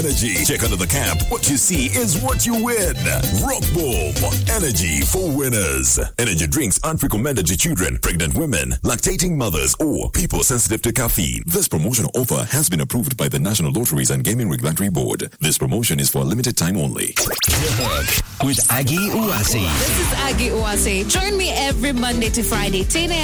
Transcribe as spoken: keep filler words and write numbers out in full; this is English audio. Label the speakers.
Speaker 1: Energy. Check under the cap. What you see is what you win. Rock Boom. Energy for winners. Energy drinks aren't recommended to children, pregnant women, lactating mothers, or people sensitive to caffeine. This promotional offer has been approved by the National Lotteries and Gaming Regulatory Board. This promotion is for a limited time only.
Speaker 2: With Aggie Uwase.
Speaker 3: This is Aggie Uwase. Join me every Monday to Friday, ten a.m.